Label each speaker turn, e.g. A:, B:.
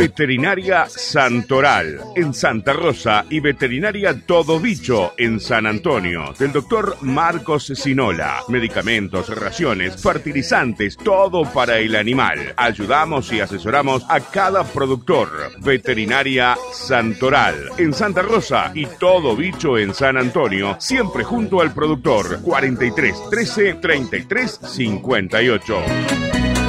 A: Veterinaria Santoral en Santa Rosa y Veterinaria Todo Bicho en San Antonio, del doctor Marcos Sinola. Medicamentos, raciones, fertilizantes, todo para el animal. Ayudamos y asesoramos a cada productor. Veterinaria Santoral en Santa Rosa y Todo Bicho en San Antonio, siempre junto al productor. 43 13 33 58.